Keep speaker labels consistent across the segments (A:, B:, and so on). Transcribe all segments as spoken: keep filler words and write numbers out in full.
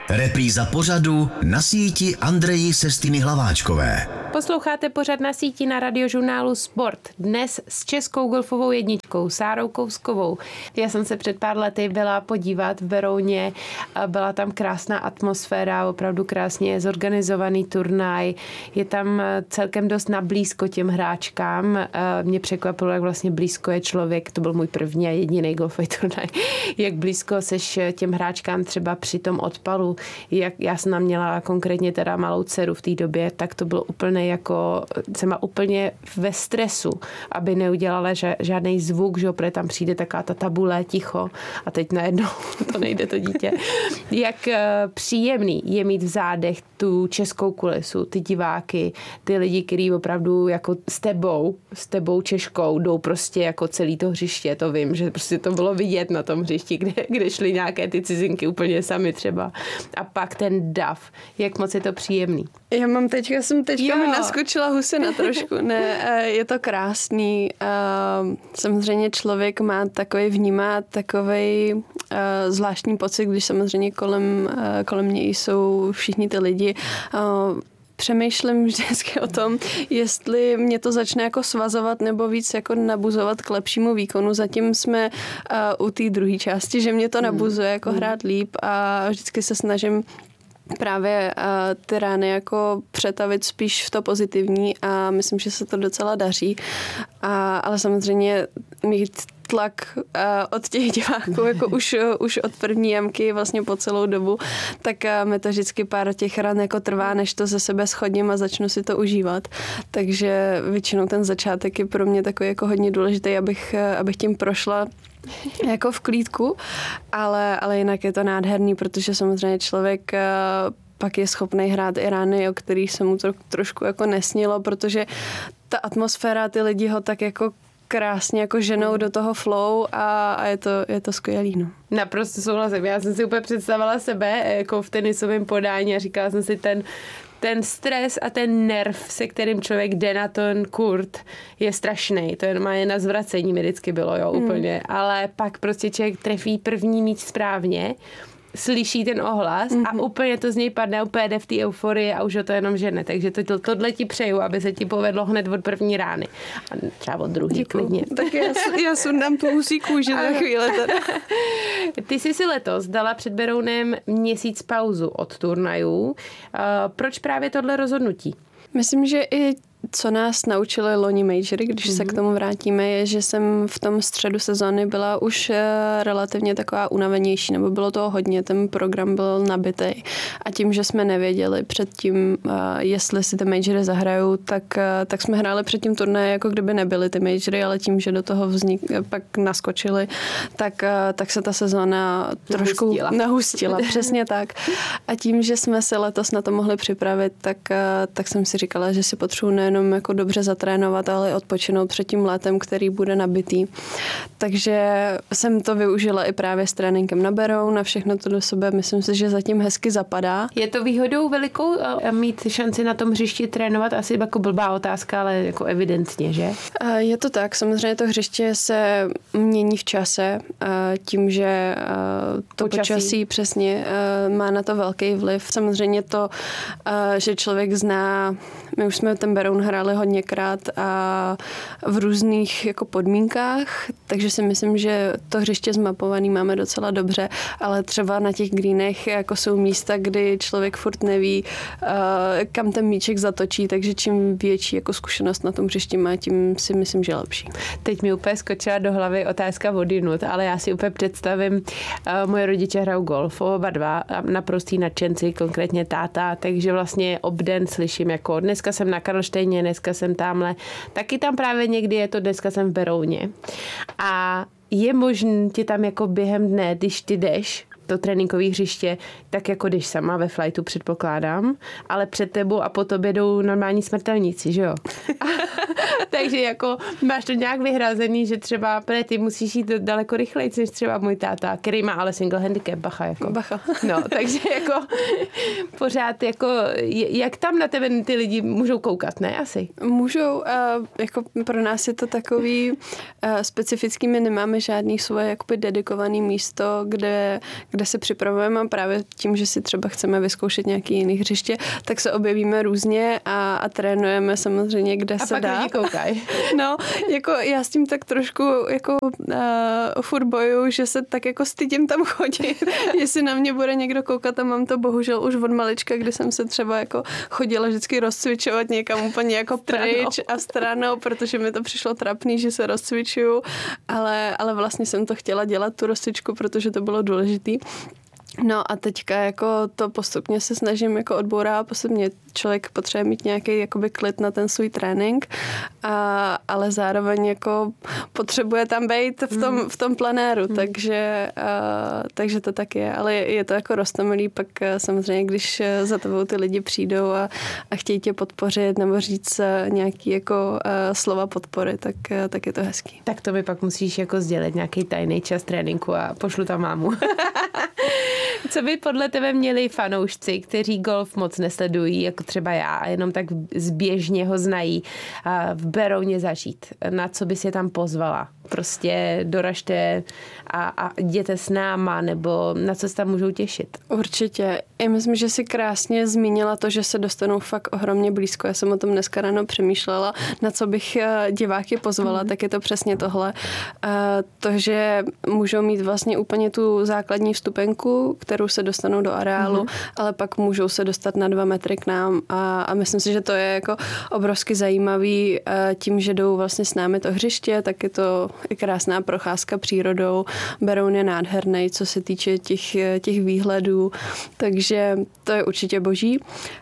A: Repríza pořadu Na síti Andreji Sestiny Hlaváčkové.
B: Posloucháte pořad Na síti na radiožurnálu Sport. Dnes s českou golfovou jedničkou Sárou Kouskovou. Já jsem se před pár lety byla podívat v Berouně. Byla tam krásná atmosféra, opravdu krásně zorganizovaný turnaj. Je tam celkem dost nablízko těm hráčkám. Mě překvapilo, jak vlastně blízko je člověk. To byl můj první a jediný golfový turnaj. Jak blízko seš těm hráčkám třeba při tom odpalu. Jak já jsem měla konkrétně teda malou dceru v té době, tak to bylo úplně jako, jsem byla úplně ve stresu, aby neudělala žádný zvuk, že opět tam přijde taková ta tabule ticho a teď najednou to nejde to dítě. Jak příjemný je mít v zádech tu českou kulisu, ty diváky, ty lidi, kteří opravdu jako s tebou, s tebou Češkou jdou prostě jako celý to hřiště, to vím, že prostě to bylo vidět na tom hřišti, kde, kde šly nějaké ty cizinky úplně sami třeba. A pak ten dav, jak moc je to příjemný.
C: Já mám teďka, jsem teďka mi naskočila husina trošku. Ne, je to krásný. Samozřejmě člověk má takový, vnímá takovej zvláštní pocit, když samozřejmě kolem, kolem něj jsou všichni ty lidi. Přemýšlím vždycky o tom, jestli mě to začne jako svazovat nebo víc jako nabuzovat k lepšímu výkonu. Zatím jsme uh, u té druhé části, že mě to nabuzuje jako hrát líp a vždycky se snažím právě uh, ty rány jako přetavit spíš v to pozitivní a myslím, že se to docela daří. A, ale samozřejmě mít tlak uh, od těch diváků, jako už, uh, už od první jamky vlastně po celou dobu, tak uh, mi to vždycky pár těch ran jako trvá, než to ze sebe schodím a začnu si to užívat. Takže většinou ten začátek je pro mě takový jako hodně důležitý, abych, uh, abych tím prošla jako v klídku, ale, ale jinak je to nádherný, protože samozřejmě člověk uh, pak je schopný hrát i rány, o kterých se mu to trošku jako nesnilo, protože ta atmosféra, ty lidi ho tak jako krásně jako ženou do toho flow a, a je to, je to skvělý. No.
B: Naprosto souhlasím. Já jsem si úplně představila sebe jako v tenisovém podání a říkala jsem si ten ten stres a ten nerv, se kterým člověk jde na ten kurt, je strašný. To jen má jen na zvracení mi vždycky bylo, jo, úplně. Mm. Ale pak prostě člověk trefí první míč správně, slyší ten ohlas mm-hmm. a úplně to z něj padne, úplně jde v té euforii a už ho to jenom žene. Takže to, to, tohle ti přeju, aby se ti povedlo hned od první rány. A třeba od druhý klidně.
C: Tak já, já sundám tu husí kůži za chvíli. Teda.
B: Ty jsi si letos dala před Berounem měsíc pauzu od turnajů. Uh, proč právě tohle rozhodnutí?
C: Myslím, že i co nás naučili loni majory, když mm-hmm. se k tomu vrátíme, je, že jsem v tom středu sezóny byla už relativně taková unavenější, nebo bylo toho hodně, ten program byl nabitý. A tím, že jsme nevěděli předtím, jestli si ty majory zahrajou, tak, tak jsme hráli před tím turnajem, jako kdyby nebyly ty majory, ale tím, že do toho vznik, pak naskočili, tak, tak se ta sezóna trošku nahustila. nahustila přesně tak. A tím, že jsme se letos na to mohli připravit, tak, tak jsem si říkala, že si potřebuji nejenom jako dobře zatrénovat, ale odpočinout před tím létem, který bude nabitý. Takže jsem to využila i právě s tréninkem na Berou, na všechno to do sebe. Myslím si, že zatím hezky zapadá.
B: Je to výhodou velikou mít šanci na tom hřišti trénovat? Asi jako blbá otázka, ale jako evidentně, že?
C: Je to tak. Samozřejmě to hřiště se mění v čase. Tím, že to počasí, počasí přesně má na to velký vliv. Samozřejmě to, že člověk zná, my už jsme ten Beroun hráli hodněkrát a v různých jako podmínkách, takže si myslím, že to hřiště zmapovaný máme docela dobře, ale třeba na těch greenech jako jsou místa, kdy člověk furt neví, uh, kam ten míček zatočí, takže čím větší jako zkušenost na tom hřišti má, tím si myslím, že je lepší.
B: Teď mi úplně skočila do hlavy otázka odinut, ale já si úplně představím, uh, moje rodiče hrajou golf, oba dva, naprostý nadšenci, konkrétně táta, takže vlastně obden slyším, jako dneska jsem na Karlštejně, dneska jsem tamhle, taky tam právě někdy je to, dneska jsem v Berouně. A je možné ti tam jako během dne, když ty jdeš to tréninkové hřiště, tak jako když sama ve flightu předpokládám, ale před tebou a po tobě jdou normální smrtelníci, že jo? Takže jako máš to nějak vyhrazený, že třeba ty musíš jít daleko rychleji, než třeba můj táta, který má ale single handicap, bacha jako.
C: Bacha.
B: No, takže jako pořád jako, jak tam na tebe ty lidi můžou koukat, ne? Asi.
C: Můžou, uh, jako pro nás je to takový uh, specifický, my nemáme žádný svoje jakoby dedikovaný místo, kde kde se připravujeme a právě tím, že si třeba chceme vyzkoušet nějaký jiný hřiště, tak se objevíme různě a, a trénujeme samozřejmě, kde
B: a
C: se dá.
B: A pak lidi koukají.
C: No, jako já s tím tak trošku jako uh, furt boju, že se tak jako stydím tam chodit, jestli na mě bude někdo koukat a mám to bohužel už od malička, kdy jsem se třeba jako chodila vždycky rozcvičovat někam úplně jako pryč a stranou, protože mi to přišlo trapný, že se rozcvičuju, ale, ale vlastně jsem to chtěla dělat, tu rozcvičku, protože to bylo důležitý. No a teďka jako to postupně se snažím jako odbourat, postupně člověk potřebuje mít nějaký jakoby klid na ten svůj trénink, a, ale zároveň jako potřebuje tam být v tom, mm. v tom plenéru, mm. takže, a, takže to tak je, ale je, je to jako roztomilý, pak samozřejmě, když za tebou ty lidi přijdou a, a chtějí tě podpořit nebo říct nějaký jako a, slova podpory, tak, tak je to hezký.
B: Tak to mi pak musíš jako sdělit nějaký tajný čas tréninku a pošlu tam mámu. Co by podle tebe měli fanoušci, kteří golf moc nesledují, jako třeba já, a jenom tak zběžně ho znají, v Berouně zažít? Na co bys je tam pozvala? Prostě doražte a, a jděte s náma, nebo na co se tam můžou těšit?
C: Určitě. Já myslím, že si krásně zmínila to, že se dostanou fakt ohromně blízko. Já jsem o tom dneska ráno přemýšlela, na co bych diváky pozvala, mm. tak je to přesně tohle. To, že můžou mít vlastně úplně tu základní vstupenku, kterou se dostanou do areálu, mm. ale pak můžou se dostat na dva metry k nám a, a myslím si, že to je jako obrovsky zajímavý tím, že jdou vlastně s námi to hřiště, tak je to i krásná procházka přírodou. Beroun je nádherný, co se týče těch, těch výhledů, takže to je určitě boží.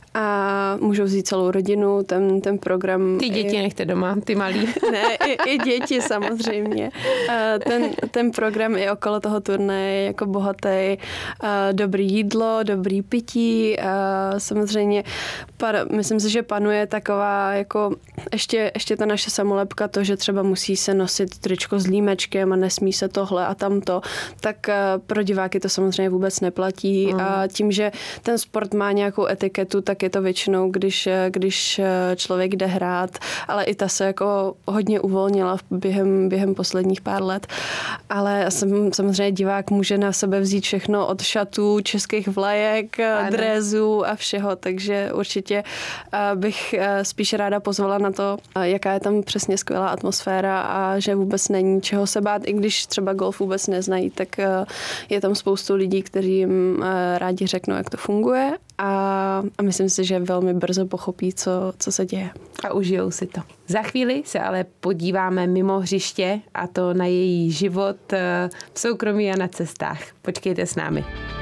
C: A můžou vzít celou rodinu, ten, ten program...
B: Ty děti je... nechte doma, ty malí.
C: Ne, i, i děti samozřejmě. Ten, ten program i okolo toho turnaje je jako bohatý. Dobrý jídlo, dobrý pití. Samozřejmě myslím si, že panuje taková jako ještě, ještě ta naše samolepka, to, že třeba musí se nosit tričko s límečkem a nesmí se tohle a tamto, tak pro diváky to samozřejmě vůbec neplatí. Mm. A tím, že ten sport má nějakou etiketu, tak je to většinou, když, když člověk jde hrát, ale i ta se jako hodně uvolnila během, během posledních pár let. Ale samozřejmě divák může na sebe vzít všechno od šatů, českých vlajek, drézů a všeho, takže určitě bych spíš ráda pozvala na to, jaká je tam přesně skvělá atmosféra a že vůbec není čeho se bát, i když třeba golf vůbec neznají, tak je tam spoustu lidí, kteří jim rádi řeknou, jak to funguje a, a myslím si, že velmi brzo pochopí, co, co se děje.
B: A užijou si to. Za chvíli se ale podíváme mimo hřiště a to na její život v soukromí a na cestách. Počkejte s námi.